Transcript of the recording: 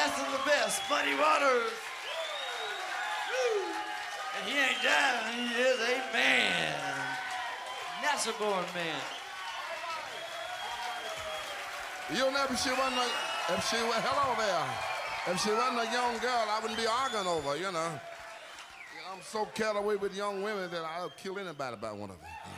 last of the best, Muddy Waters. Woo. And he ain't dying, he is a man. NASA-born man. You know, if she wasn't hello there. If she wasn't a young girl, I wouldn't be arguing over, you know. I'm so carried away with young women that I'll kill anybody by one of them.